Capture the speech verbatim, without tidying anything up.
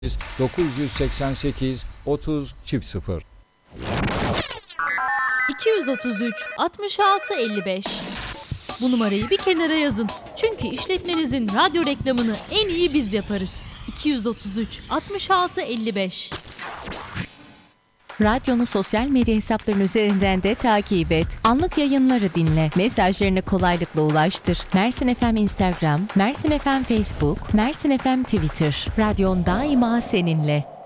dokuz yüz seksen sekiz otuz çift sıfır. iki yüz otuz üç altmış altı elli beş. Bu numarayı bir kenara yazın. Çünkü işletmenizin radyo reklamını en iyi biz yaparız. iki yüz otuz üç altmış altı elli beş. Radyonu sosyal medya hesaplarının üzerinden de takip et. Anlık yayınları dinle. Mesajlarını kolaylıkla ulaştır. Mersin F M Instagram, Mersin F M Facebook, Mersin F M Twitter. Radyon daima seninle.